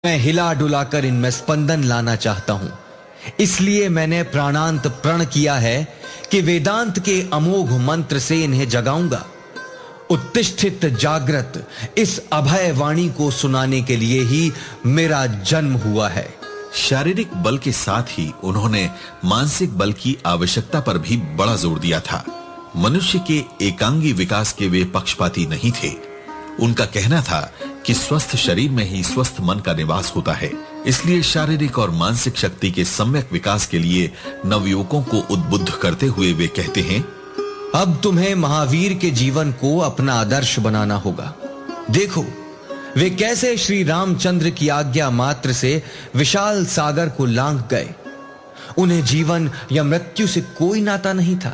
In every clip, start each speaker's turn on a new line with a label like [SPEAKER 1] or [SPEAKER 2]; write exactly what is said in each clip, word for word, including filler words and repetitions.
[SPEAKER 1] मैं हिला डुलाकर इनमें स्पंदन लाना चाहता हूं। इसलिए मैंने प्राणांत प्रण किया है कि वेदांत के अमोघ मंत्र से इन्हें जगाऊंगा। उत्तिष्ठित जागृत, इस अभय वाणी को सुनाने के लिए ही मेरा जन्म हुआ है।
[SPEAKER 2] शारीरिक बल के साथ ही उन्होंने मानसिक बल की आवश्यकता पर भी बड़ा जोर दिया था। मनुष्य के एकांगी विकास के वे पक्षपाती नहीं थे। उनका कहना था कि स्वस्थ शरीर में ही स्वस्थ मन का निवास होता है। इसलिए शारीरिक और मानसिक शक्ति के सम्यक विकास के लिए नवयुवकों को उद्बुद्ध करते हुए वे कहते हैं,
[SPEAKER 1] अब तुम्हें महावीर के जीवन को अपना आदर्श बनाना होगा। देखो वे कैसे श्री रामचंद्र की आज्ञा मात्र से विशाल सागर को लांघ गए। उन्हें जीवन या मृत्यु से कोई नाता नहीं था।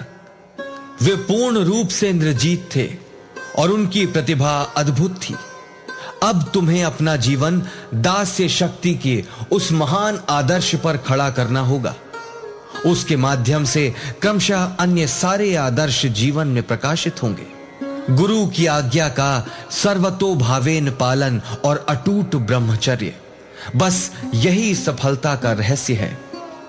[SPEAKER 1] वे पूर्ण रूप से इंद्रजीत थे और उनकी प्रतिभा अद्भुत थी। अब तुम्हें अपना जीवन दास्य शक्ति के उस महान आदर्श पर खड़ा करना होगा। उसके माध्यम से क्रमशः अन्य सारे आदर्श जीवन में प्रकाशित होंगे। गुरु की आज्ञा का सर्वतोभावेन पालन और अटूट ब्रह्मचर्य, बस यही सफलता का रहस्य है।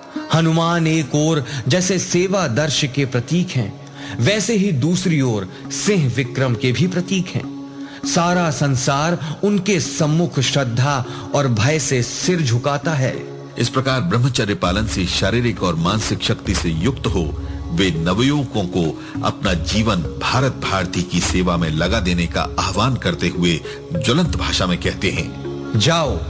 [SPEAKER 1] हनुमान एक ओर जैसे सेवा दर्श के प्रतीक हैं, वैसे ही दूसरी ओर सिंह विक्रम के भी प्रतीक हैं। सारा संसार उनके सम्मुख श्रद्धा और भय से सिर झुकाता है।
[SPEAKER 2] इस प्रकार ब्रह्मचर्य पालन से शारीरिक और मानसिक शक्ति से युक्त हो वे नवयुवकों को अपना जीवन भारत भारती की सेवा में लगा देने का आह्वान करते हुए ज्वलंत भाषा में कहते हैं,
[SPEAKER 1] जाओ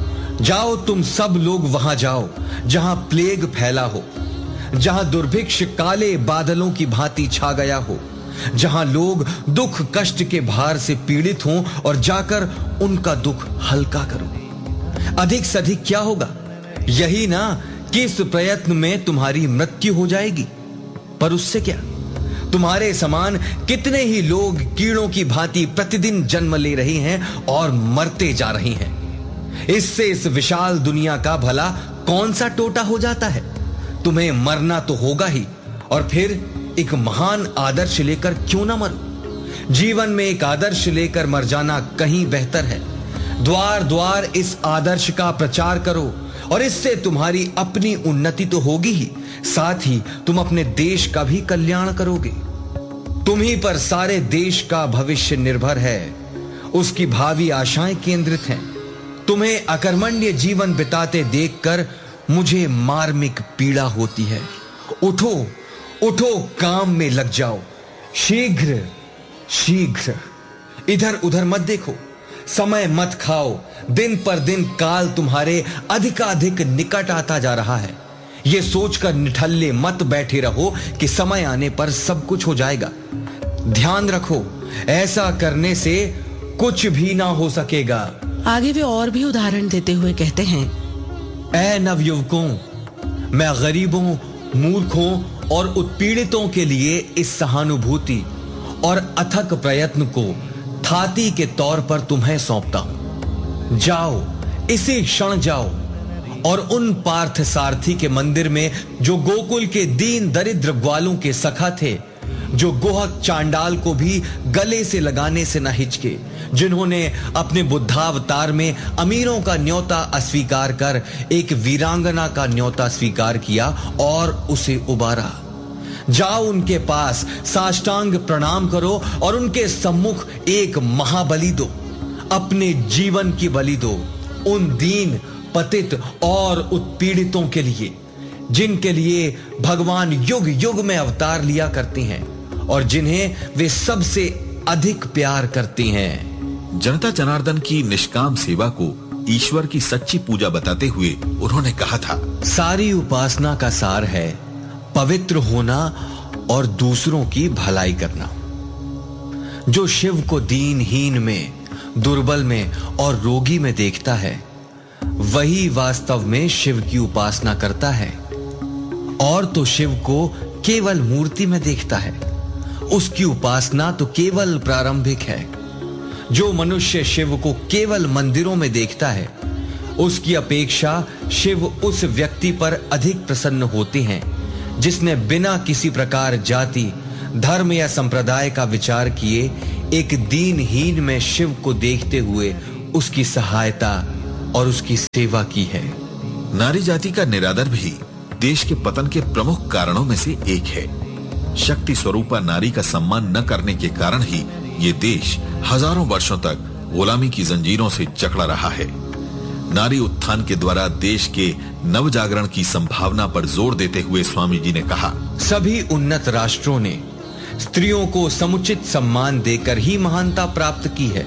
[SPEAKER 1] जाओ तुम सब लोग वहां जाओ जहां प्लेग फैला हो, जहां दुर्भिक्ष काले बादलों की भांति छा गया हो, जहां लोग दुख कष्ट के भार से पीड़ित हों, और जाकर उनका दुख हल्का करो। अधिक से अधिक क्या होगा? यही ना कि इस प्रयत्न में तुम्हारी मृत्यु हो जाएगी, पर उससे क्या? तुम्हारे समान कितने ही लोग कीड़ों की भांति प्रतिदिन जन्म ले रहे हैं और मरते जा रहे हैं। इससे इस विशाल दुनिया का भला कौन सा टोटा हो जाता है? तुम्हें मरना तो होगा ही, और फिर एक महान आदर्श लेकर क्यों ना मरो? जीवन में एक आदर्श लेकर मर जाना कहीं बेहतर है। द्वार द्वार इस आदर्श का प्रचार करो, और इससे तुम्हारी अपनी उन्नति तो होगी ही, साथ ही तुम अपने देश का भी कल्याण करोगे। तुम ही पर सारे देश का भविष्य निर्भर है, उसकी भावी आशाएं केंद्रित हैं। तुम्हें अकर्मण्य जीवन बिताते देखकर मुझे मार्मिक पीड़ा होती है। उठो उठो, काम में लग जाओ, शीघ्र शीघ्र। इधर उधर मत देखो, समय मत खाओ। दिन पर दिन काल तुम्हारे अधिकाधिक निकट आता जा रहा है। यह सोचकर निठल्ले मत बैठे रहो कि समय आने पर सब कुछ हो जाएगा। ध्यान रखो, ऐसा करने से कुछ भी ना हो सकेगा।
[SPEAKER 3] आगे वे और भी उदाहरण देते हुए कहते हैं,
[SPEAKER 1] ऐ नवयुवकों, मैं गरीबों, मूर्खों और उत्पीड़ितों के लिए इस सहानुभूति और अथक प्रयत्न को थाती के तौर पर तुम्हें सौंपता हूं। जाओ, इसी क्षण जाओ और उन पार्थ सारथी के मंदिर में, जो गोकुल के दीन दरिद्र ग्वालों के सखा थे, जो गोहक चांडाल को भी गले से लगाने से न हिचके, जिन्होंने अपने बुद्धावतार में अमीरों का न्योता अस्वीकार कर एक वीरांगना का न्योता स्वीकार किया और उसे उबारा। जाओ उनके पास, साष्टांग प्रणाम करो और उनके सम्मुख एक महाबलि दो। अपने जीवन की बलि दो उन दीन, पतित और उत्पीड़ितों के लिए, जिनके लिए भगवान युग युग में अवतार लिया करते हैं और जिन्हें वे सबसे अधिक प्यार करते हैं।
[SPEAKER 2] जनता जनार्दन की निष्काम सेवा को ईश्वर की सच्ची पूजा बताते हुए उन्होंने कहा था,
[SPEAKER 1] सारी उपासना का सार है पवित्र होना और दूसरों की भलाई करना। जो शिव को दीनहीन में, दुर्बल में और रोगी में देखता है, वही वास्तव में शिव की उपासना करता है। और तो शिव को केवल मूर्ति में देखता है, उसकी उपासना तो केवल प्रारंभिक है। जो मनुष्य शिव को केवल मंदिरों में देखता है, उसकी अपेक्षा शिव उस व्यक्ति पर अधिक प्रसन्न होते हैं जिसने बिना किसी प्रकार जाति, धर्म या संप्रदाय का विचार किए एक दीनहीन में शिव को देखते हुए उसकी सहायता, और उसकी सेवा की है।
[SPEAKER 2] नारी जाति का निरादर भी देश के पतन के प्रमुख कारणों में से एक है। शक्ति स्वरूपा नारी का सम्मान न करने के कारण ही ये देश हजारों वर्षों तक गुलामी की जंजीरों से जकड़ा रहा है। नारी उत्थान के द्वारा देश के नव जागरण की संभावना पर जोर देते हुए स्वामी जी ने कहा,
[SPEAKER 1] सभी उन्नत राष्ट्रों ने स्त्रियों को समुचित सम्मान देकर ही महानता प्राप्त की है।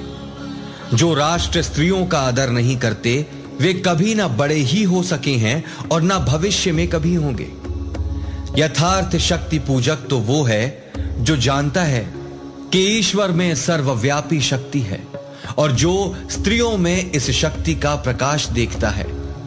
[SPEAKER 1] जो राष्ट्र स्त्रियों का आदर नहीं करते वे कभी ना बड़े ही हो सके हैं और ना भविष्य में कभी होंगे। यथार्थ शक्ति पूजक तो वो है जो जानता है कि ईश्वर में सर्वव्यापी शक्ति है और जो स्त्रियों में इस शक्ति का प्रकाश देखता है।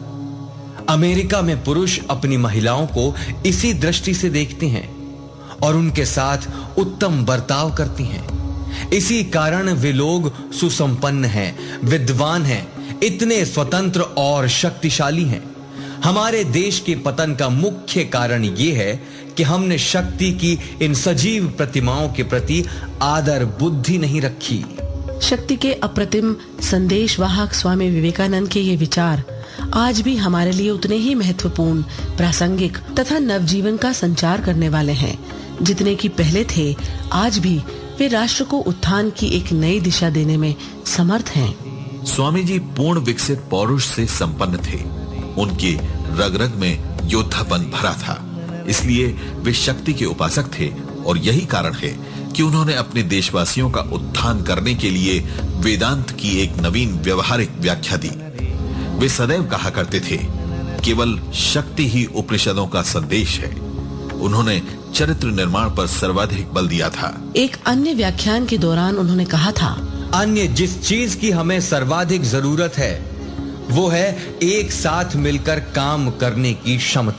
[SPEAKER 1] अमेरिका में पुरुष अपनी महिलाओं को इसी दृष्टि से देखते हैं और उनके साथ उत्तम बर्ताव करती हैं। इसी कारण वे लोग सुसंपन्न हैं, विद्वान हैं, इतने स्वतंत्र और शक्तिशाली हैं। हमारे देश के पतन का मुख्य कारण यह है कि हमने शक्ति की इन सजीव प्रतिमाओं के प्रति आदर बुद्धि नहीं रखी।
[SPEAKER 3] शक्ति के अप्रतिम संदेशवाहक स्वामी विवेकानंद के ये विचार आज भी हमारे लिए उतने ही महत्वपूर्ण, प्रासंगिक तथा नवजीवन का संचार करने वाले हैं जितने कि पहले थे। आज भी वे राष्ट्र को उत्थान की एक नई दिशा देने में समर्थ हैं।
[SPEAKER 2] स्वामी जी पूर्ण विकसित पौरुष से संपन्न थे। उनके रग रग में योद्धापन भरा था, इसलिए वे शक्ति के उपासक थे और यही कारण है कि उन्होंने अपने देशवासियों का उत्थान करने के लिए वेदांत की एक नवीन व्यवहारिक व्याख्या दी। वे सदैव कहा करते थे, केवल शक्ति ही उपनिषदों का संदेश है। उन्होंने चरित्र निर्माण पर सर्वाधिक बल दिया था।
[SPEAKER 3] एक अन्य व्याख्यान के दौरान उन्होंने कहा था,
[SPEAKER 1] अन्य जिस चीज की हमें सर्वाधिक जरूरत है वो है एक साथ मिलकर काम करने की क्षमता।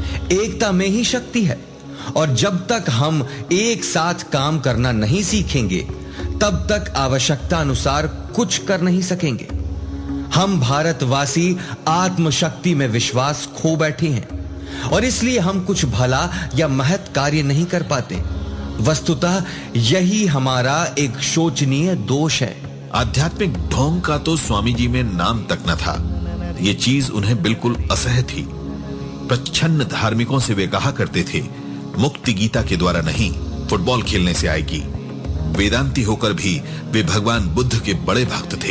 [SPEAKER 1] एकता में ही शक्ति है और जब तक हम एक साथ काम करना नहीं सीखेंगे तब तक आवश्यकता अनुसार कुछ कर नहीं सकेंगे। हम भारतवासी आत्मशक्ति में विश्वास खो बैठे हैं और इसलिए हम कुछ भला या महत् कार्य नहीं कर पाते। वस्तुतः यही हमारा एक शोचनीय दोष है।
[SPEAKER 2] आध्यात्मिक ढोंग का तो स्वामी जी में नाम तक न था। ये चीज उन्हें बिल्कुल असह्य थी। प्रच्छन्न धार्मिकों से वे कहा करते थे, मुक्ति गीता के द्वारा नहीं, फुटबॉल खेलने से आएगी। वेदांती होकर भी वे भगवान बुद्ध के बड़े भक्त थे।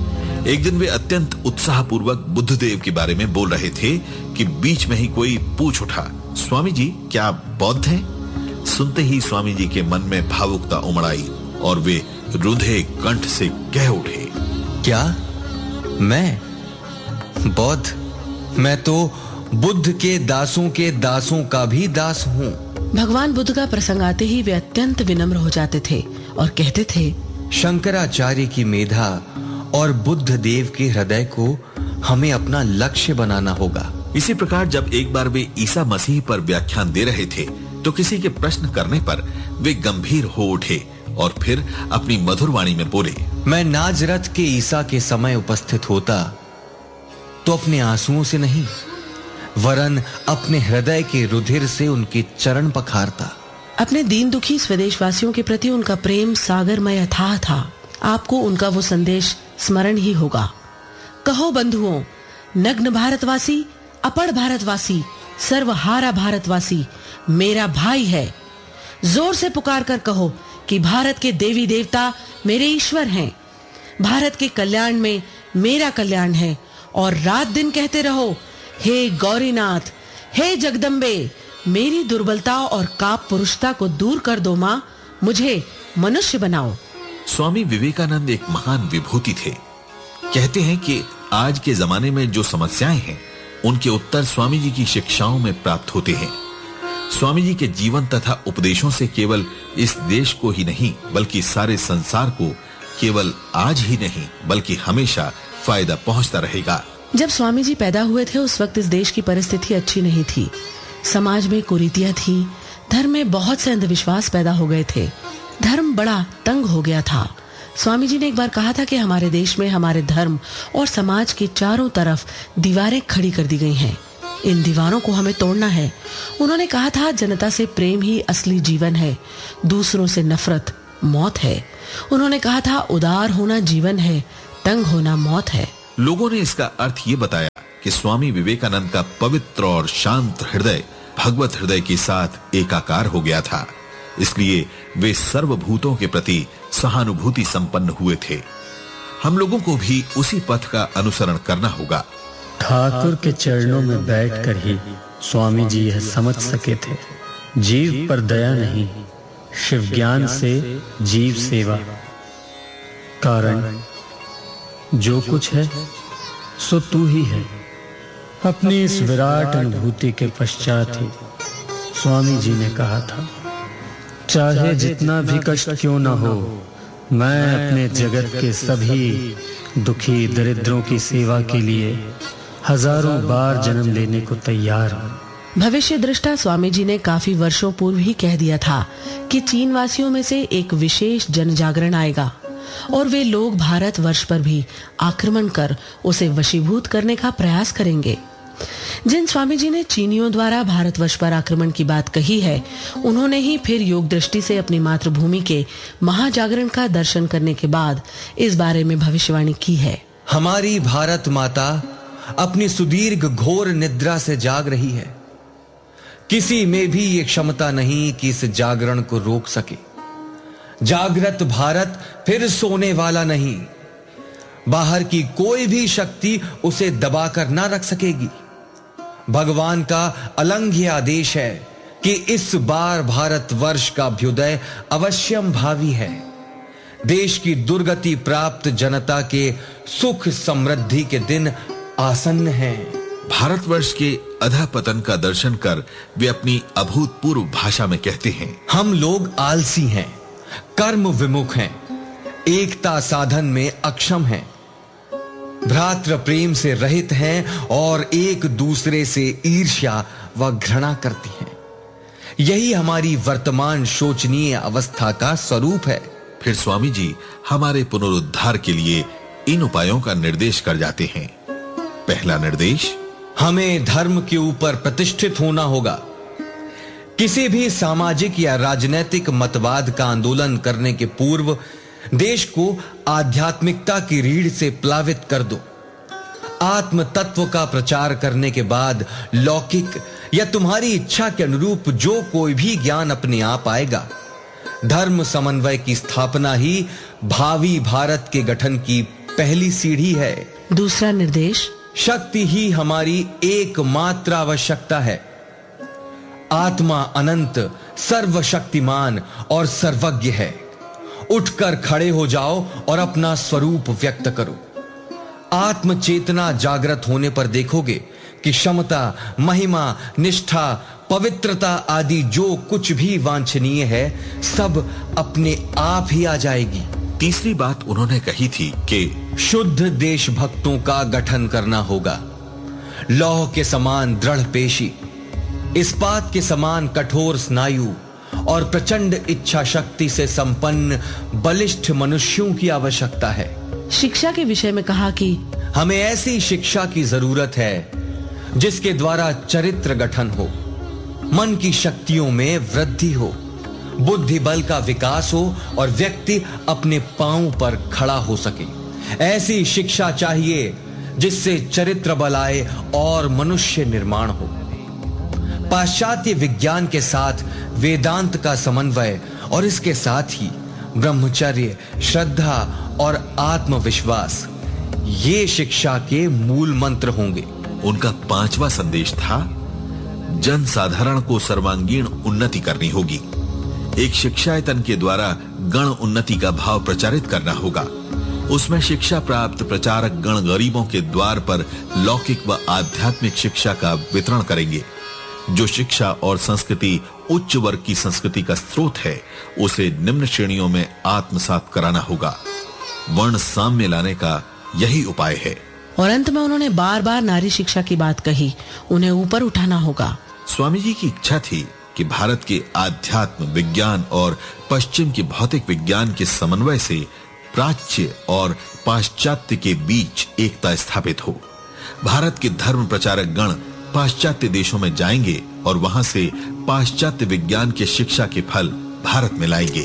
[SPEAKER 2] एक दिन वे अत्यंत उत्साहपूर्वक बुद्धदेव के बारे में बोल रहे थे कि बीच में ही कोई पूछ उठा, स्वामी जी क्या आप बौद्ध हैं? सुनते ही स्वामी जी के मन में भावुकता उमड़ आई और वे रुंधे कंठ से कह उठे,
[SPEAKER 1] क्या मैं बौद्ध? मैं तो बुद्ध के दासों के दासों का भी दास हूँ।
[SPEAKER 3] भगवान बुद्ध का प्रसंग आते ही वे अत्यंत विनम्र हो जाते थे और कहते थे,
[SPEAKER 1] शंकराचार्य की मेधा और बुद्ध देव के हृदय को हमें अपना लक्ष्य बनाना होगा।
[SPEAKER 2] इसी प्रकार जब एक बार वे ईसा मसीह पर व्याख्यान दे रहे थे तो किसी के प्रश्न करने पर वे गंभीर हो उठे और फिर अपनी मधुर वाणी में बोले,
[SPEAKER 1] मैं नाजरत के ईसा के समय उपस्थित होता तो अपने आंसुओं से नहीं वरन अपने हृदय के रुधिर से उनके चरण पखारता।
[SPEAKER 3] अपने दीन दुखी स्वदेशवासियों के प्रति उनका प्रेम सागरमय अथाह था। आपको उनका वो संदेश स्मरण ही होगा। कहो बंधुओं, नग्न भारतवासी, अपढ़ भारतवासी, सर्वहारा भारतवासी मेरा भाई है। जोर से पुकार कर कहो कि भारत के देवी देवता मेरे ईश्वर हैं। भारत के कल्याण में मेरा कल्याण है और रात दिन कहते रहो, हे गौरीनाथ, हे जगदम्बे, मेरी दुर्बलता और काप पुरुषता को दूर कर दो माँ, मुझे मनुष्य बनाओ।
[SPEAKER 2] स्वामी विवेकानंद एक महान विभूति थे। कहते हैं कि आज के जमाने में जो समस्याएं हैं उनके उत्तर स्वामी जी की शिक्षाओं में प्राप्त होते हैं। स्वामी जी के जीवन तथा उपदेशों से केवल इस देश को ही नहीं बल्कि सारे संसार को केवल आज ही नहीं बल्कि हमेशा फायदा पहुंचता रहेगा।
[SPEAKER 3] जब स्वामी जी पैदा हुए थे उस वक्त इस देश की परिस्थिति अच्छी नहीं थी। समाज में कुरीतियां थी, धर्म में बहुत से अंधविश्वास पैदा हो गए थे, धर्म बड़ा तंग हो गया था। स्वामी जी ने एक बार कहा था कि हमारे देश में हमारे धर्म और समाज के चारों तरफ दीवारें खड़ी कर दी गई हैं, इन दीवारों को हमें तोड़ना है। उन्होंने कहा था, जनता से प्रेम ही असली जीवन है, दूसरों से नफरत मौत है। उन्होंने कहा था, उदार होना जीवन है, तंग होना मौत है।
[SPEAKER 2] लोगों ने इसका अर्थ ये बताया कि स्वामी विवेकानंद का पवित्र और शांत हृदय भगवत हृदय के साथ एकाकार हो गया था, इसलिए वे सर्वभूतों के प्रति सहानुभूति संपन्न हुए थे। हम लोगों को भी उसी पथ का अनुसरण करना होगा।
[SPEAKER 4] ठाकुर के चरणों में बैठकर ही स्वामी जी यह समझ सके थे, जीव पर दया नहीं, शिव ज्ञान से जीव सेवा। कारण जो कुछ है सो तू ही है। अपनी इस विराट अनुभूति के पश्चात ही स्वामी जी ने कहा था, चाहे जितना भी कष्ट क्यों न हो, मैं अपने जगत के सभी दुखी दरिद्रों की सेवा के लिए हजारों बार जन्म लेने को तैयार हूं।
[SPEAKER 3] भविष्य दृष्टा स्वामी जी ने काफी वर्षों पूर्व ही कह दिया था कि चीन वासियों में से एक विशेष जन जागरण आएगा और वे लोग भारत वर्ष पर भी आक्रमण कर उसे वशीभूत करने का प्रयास करेंगे। जिन स्वामी जी ने चीनियों द्वारा भारतवर्ष पर आक्रमण की बात कही है, उन्होंने ही फिर योग दृष्टि से अपनी मातृभूमि के महाजागरण का दर्शन करने के बाद इस बारे में भविष्यवाणी की है।
[SPEAKER 1] हमारी भारत माता अपनी सुदीर्घ घोर निद्रा से जाग रही है। किसी में भी ये क्षमता नहीं कि इस जागरण को रोक सके। जागृत भारत फिर सोने वाला नहीं। बाहर की कोई भी शक्ति उसे दबाकर ना रख सकेगी। भगवान का अलंघ्य आदेश है कि इस बार भारतवर्ष का अभ्युदय अवश्यम भावी है। देश की दुर्गति प्राप्त जनता के सुख समृद्धि के दिन आसन्न हैं।
[SPEAKER 2] भारतवर्ष के अधःपतन का दर्शन कर वे अपनी अभूतपूर्व भाषा में कहते हैं,
[SPEAKER 1] हम लोग आलसी हैं, कर्म विमुख हैं, एकता साधन में अक्षम हैं, भ्रातृ प्रेम से रहित हैं और एक दूसरे से ईर्ष्या व घृणा करती हैं। यही हमारी वर्तमान शोचनीय अवस्था का स्वरूप है।
[SPEAKER 2] फिर स्वामी जी हमारे पुनरुद्धार के लिए इन उपायों का निर्देश कर जाते हैं। पहला निर्देश,
[SPEAKER 1] हमें धर्म के ऊपर प्रतिष्ठित होना होगा। किसी भी सामाजिक या राजनीतिक मतवाद का आंदोलन करने के पूर्व देश को आध्यात्मिकता की रीढ़ से प्लावित कर दो। आत्म तत्व का प्रचार करने के बाद लौकिक या तुम्हारी इच्छा के अनुरूप जो कोई भी ज्ञान अपने आप आएगा। धर्म समन्वय की स्थापना ही भावी भारत के गठन की पहली सीढ़ी है।
[SPEAKER 3] दूसरा निर्देश,
[SPEAKER 1] शक्ति ही हमारी एकमात्र आवश्यकता है। आत्मा अनंत, सर्वशक्तिमान और सर्वज्ञ है। उठकर खड़े हो जाओ और अपना स्वरूप व्यक्त करो। आत्म चेतना जागृत होने पर देखोगे कि क्षमता, महिमा, निष्ठा, पवित्रता आदि जो कुछ भी वांछनीय है सब अपने आप ही आ जाएगी।
[SPEAKER 2] तीसरी बात उन्होंने कही थी कि
[SPEAKER 1] शुद्ध देशभक्तों का गठन करना होगा। लौह के समान दृढ़ पेशी, इस्पात के समान कठोर स्नायु और प्रचंड इच्छा शक्ति से संपन्न बलिष्ठ मनुष्यों की आवश्यकता है।
[SPEAKER 3] शिक्षा के विषय में कहा कि
[SPEAKER 1] हमें ऐसी शिक्षा की जरूरत है जिसके द्वारा चरित्र गठन हो, मन की शक्तियों में वृद्धि हो, बुद्धि बल का विकास हो और व्यक्ति अपने पांव पर खड़ा हो सके। ऐसी शिक्षा चाहिए जिससे चरित्र बल आए और मनुष्य निर्माण हो। पाश्चात्य विज्ञान के साथ वेदांत का समन्वय और इसके साथ ही ब्रह्मचर्य, श्रद्धा और आत्मविश्वास ये शिक्षा के मूल मंत्र होंगे।
[SPEAKER 2] उनका पांचवा संदेश था, जन साधारण को सर्वांगीण उन्नति करनी होगी। एक शिक्षायतन के द्वारा गण उन्नति का भाव प्रचारित करना होगा। उसमें शिक्षा प्राप्त प्रचारक गण गरीबों के द्वार पर लौकिक व आध्यात्मिक शिक्षा का वितरण करेंगे। जो शिक्षा और संस्कृति उच्च वर्ग की संस्कृति का स्रोत है, उसे निम्न श्रेणियों में आत्मसात कराना होगा। वर्ण साम्य लाने का यही उपाय है।
[SPEAKER 3] और अंत में उन्होंने बार बार नारी शिक्षा की बात कही, उन्हें ऊपर उठाना होगा।
[SPEAKER 2] स्वामी जी की इच्छा थी कि भारत के आध्यात्म विज्ञान और पश्चिम के भौतिक विज्ञान के समन्वय से प्राच्य और पाश्चात्य के बीच एकता स्थापित हो। भारत के धर्म प्रचारक गण पाश्चात्य देशों में जाएंगे और वहां से पाश्चात्य विज्ञान के शिक्षा के फल भारत में लाएंगे।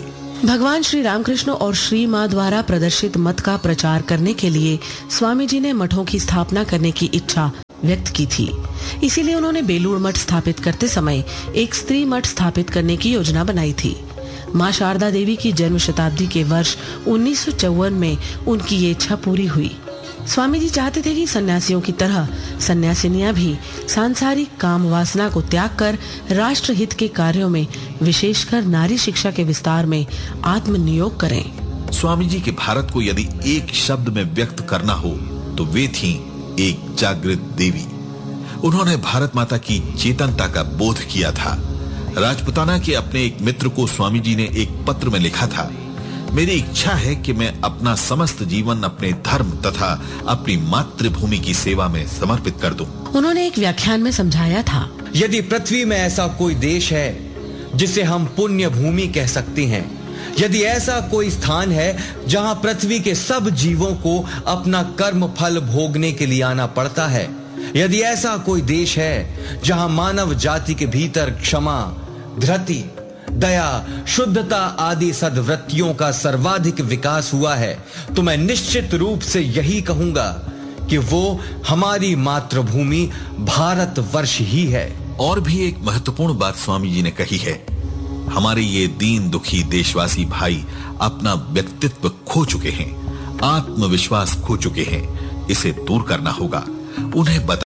[SPEAKER 3] भगवान श्री रामकृष्ण और श्री मां द्वारा प्रदर्शित मत का प्रचार करने के लिए स्वामी जी ने मठों की स्थापना करने की इच्छा व्यक्त की थी। इसीलिए उन्होंने बेलूर मठ स्थापित करते समय एक स्त्री मठ स्थापित करने की योजना बनाई थी। मां शारदा देवी की जन्म शताब्दी के वर्ष उन्नीस सौ चौवन में उनकी ये इच्छा पूरी हुई। स्वामी जी चाहते थे कि सन्यासियों की तरह सन्यासिनियां भी सांसारिक काम वासना को त्याग कर राष्ट्र हित के कार्यों में, विशेषकर नारी शिक्षा के विस्तार में आत्मनियोग करें।
[SPEAKER 2] स्वामी जी के भारत को यदि एक शब्द में व्यक्त करना हो तो वे थीं एक जागृत देवी। उन्होंने भारत माता की चेतनता का बोध किया था। राजपुताना के अपने एक मित्र को स्वामी जी ने एक पत्र में लिखा था, मेरी इच्छा है कि मैं अपना समस्त जीवन अपने धर्म तथा अपनी मातृभूमि की सेवा में समर्पित कर दूं।
[SPEAKER 3] उन्होंने एक व्याख्यान में समझाया था,
[SPEAKER 1] यदि पृथ्वी में ऐसा कोई देश है जिसे हम पुण्य भूमि कह सकते हैं, यदि ऐसा कोई स्थान है जहां पृथ्वी के सब जीवों को अपना कर्म फल भोगने के लिए आना पड़ता है, यदि ऐसा कोई देश है जहां मानव जाति के भीतर क्षमा, धृति, दया, शुद्धता आदि सद्वृत्तियों का सर्वाधिक विकास हुआ है, तो मैं निश्चित रूप से यही कहूंगा कि वो हमारी मातृभूमि भारतवर्ष ही है।
[SPEAKER 2] और भी एक महत्वपूर्ण बात स्वामी जी ने कही है, हमारे ये दीन दुखी देशवासी भाई अपना व्यक्तित्व खो चुके हैं, आत्मविश्वास खो चुके हैं, इसे दूर करना होगा। उन्हें बता